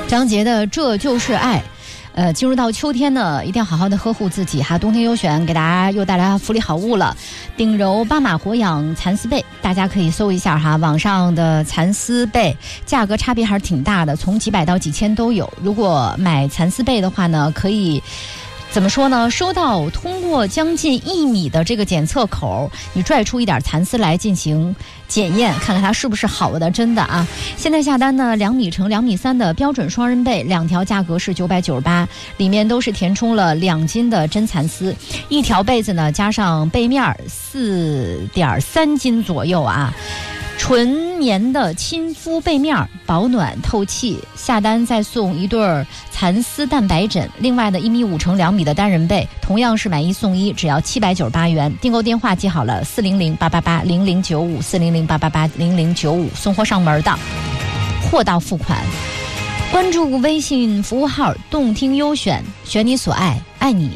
张杰的《这就是爱》。进入到秋天呢，一定要好好的呵护自己哈。冬天优选给大家又带来福利好物了，顶柔巴马活养蚕丝被，大家可以搜一下哈，网上的蚕丝被价格差别还是挺大的，从几百到几千都有。如果买蚕丝被的话呢，可以怎么说呢？收到通过将近1米的这个检测口，你拽出一点蚕丝来进行检验，看看它是不是好的，真的啊！现在下单呢，2米乘2米3的标准双人被，2条价格是998，里面都是填充了2斤的真蚕丝，一条被子呢加上被面4.3斤左右啊。纯棉的亲肤被面，保暖透气，下单再送一对蚕丝蛋白枕，另外的1.5米乘2米的单人被，同样是买1送1，只要798元。订购电话记好了，400-888-0095 400-888-0095，送货上门的，货到付款。关注微信服务号动听优选，选你所爱，爱你